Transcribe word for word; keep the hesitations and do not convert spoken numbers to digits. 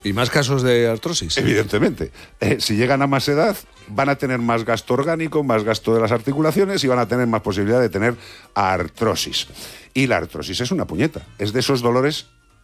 ¿Y más casos de artrosis? Evidentemente. Eh, si llegan a más edad, van a tener más gasto orgánico, más gasto de las articulaciones y van a tener más posibilidad de tener artrosis. Y la artrosis es una puñeta. Es de esos dolores